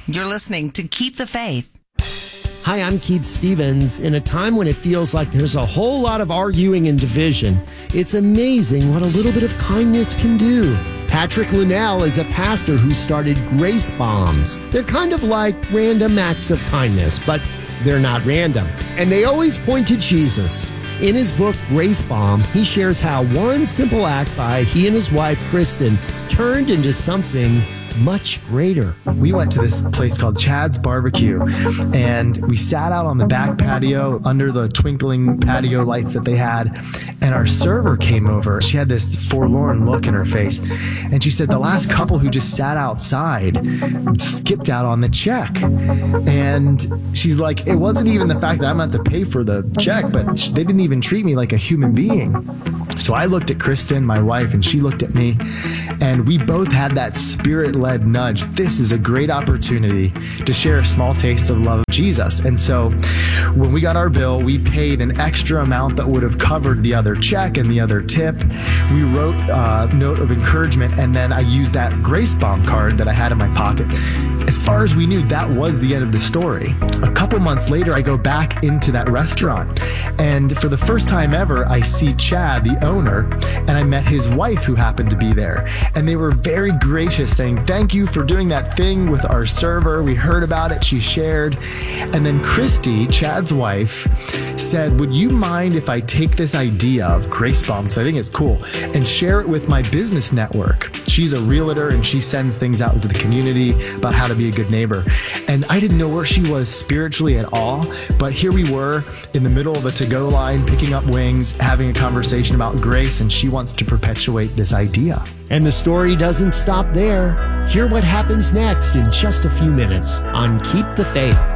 You're listening to Keep the Faith. Hi, I'm Keith Stevens. In a time when it feels like there's a whole lot of arguing and division, it's amazing what a little bit of kindness can do. Patrick Linnell is a pastor who started Grace Bombs. They're kind of like random acts of kindness, but they're not random. And they always point to Jesus. In his book, Grace Bomb, he shares how one simple act by he and his wife, Kristen, turned into something much greater. We went to this place called Chad's Barbecue, and we sat out on the back patio under the twinkling patio lights that they had, and our server came over. She had this forlorn look in her face, and she said the last couple who just sat outside skipped out on the check. And she's like, it wasn't even the fact that I'm going to have to pay for the check, but they didn't even treat me like a human being. So I looked at Kristen, my wife, and she looked at me, and we both had that spirit-led nudge. This is a great opportunity to share a small taste of the love of Jesus. And so when we got our bill, we paid an extra amount that would have covered the other check and the other tip. We wrote a note of encouragement, and then I used that Grace Bomb card that I had in my pocket. As far as we knew, that was the end of the story. A couple months later, I go back into that restaurant, and for the first time ever, I see Chad, the owner, and I met his wife who happened to be there. And they were very gracious, saying, thank you for doing that thing with our server. We heard about it. She shared. And then Christy, Chad's wife, said, would you mind if I take this idea of Grace Bombs, I think it's cool, and share it with my business network? She's a realtor, and she sends things out into the community about how to be a good neighbor. And I didn't know where she was spiritually at all, but here we were in the middle of a to-go line, picking up wings, having a conversation about grace, and she wants to perpetuate this idea. And the story doesn't stop there. Hear what happens next in just a few minutes on Keep the Faith.